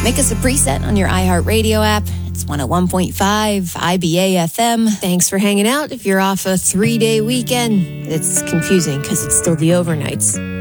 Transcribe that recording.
Make us a preset on your iHeartRadio app. It's 101.5 IBA FM. Thanks for hanging out. If you're off a 3-day weekend, it's confusing because it's still the overnights.